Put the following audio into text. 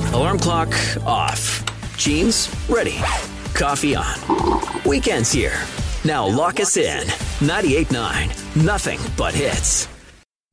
Alarm clock off. Jeans ready. Coffee on. Weekend's here. Now lock us in. 98.9. Nothing but hits.